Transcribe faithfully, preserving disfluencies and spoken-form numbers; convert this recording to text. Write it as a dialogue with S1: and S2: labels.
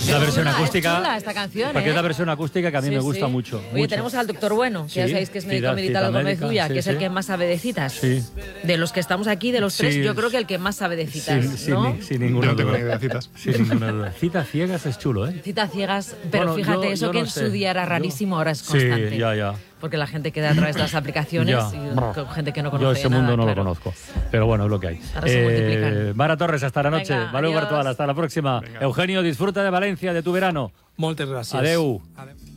S1: Es la versión acústica.
S2: Es chula esta canción,
S1: Porque
S2: ¿eh?
S1: es la versión acústica que a mí
S2: Sí,
S1: me gusta
S2: sí.
S1: mucho.
S2: Oye,
S1: mucho.
S2: tenemos al doctor Bueno, que
S1: Sí,
S2: ya sabéis que es médico
S1: cita-
S2: militar
S1: cita
S2: de Gómez
S1: médica,
S2: Ulla,
S1: sí,
S2: que es el
S1: sí.
S2: que más sabe de citas.
S1: Sí.
S2: De los que estamos aquí, de los tres,
S1: Sí.
S2: yo creo que el que más sabe de citas,
S1: Sin, sin,
S2: ¿no?
S1: ni- sin ninguna
S3: Yo no tengo
S1: duda.
S3: ni idea de citas.
S1: Sin ninguna duda. Citas ciegas es chulo, ¿eh?
S2: Citas ciegas, pero
S1: Bueno,
S2: fíjate,
S1: yo-
S2: eso
S1: yo
S2: que
S1: no
S2: en
S1: sé.
S2: su día era
S1: Yo-
S2: rarísimo, ahora es constante.
S1: Sí, ya, ya.
S2: Porque la gente queda a través de las aplicaciones
S1: Ya.
S2: y con gente que no
S1: Yo
S2: conoce
S1: ese
S2: nada,
S1: mundo no
S2: claro.
S1: lo conozco. Pero bueno, es lo que hay.
S2: Ahora se multiplican.
S1: Mara Torres, hasta la noche.
S2: Venga,
S1: Valeu
S2: adiós.
S1: Bartual, hasta la próxima.
S3: Venga.
S1: Eugenio, disfruta de Valencia, de tu verano.
S4: Moltes gràcies.
S1: Adeu.
S4: Adeu.